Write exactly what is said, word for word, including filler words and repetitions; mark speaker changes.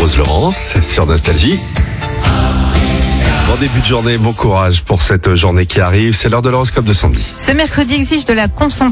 Speaker 1: propose Laurence sur Nostalgie. Bon début de journée, bon courage pour cette journée qui arrive. C'est l'heure de l'horoscope de Sandy.
Speaker 2: Ce mercredi exige de la concentration.